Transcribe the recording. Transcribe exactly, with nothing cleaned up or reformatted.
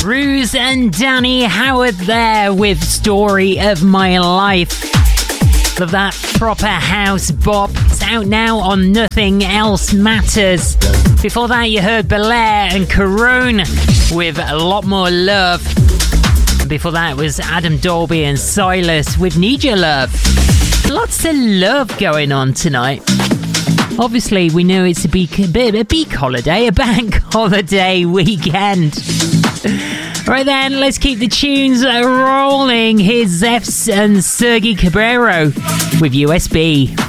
Ruse and Danny Howard there with Story of My Life. Love that proper house bop. It's out now on Nothing Else Matters. Before that, you heard Belair and Corone with A Lot More Love. And before that, it was Adam Dolby and Silas with Need Your Love. Lots of love going on tonight. Obviously, we know it's a beak, a bit a beak holiday, a bank holiday weekend. Right then, let's keep the tunes rolling. Here's Zephs and Sergi Cabrero with U S B.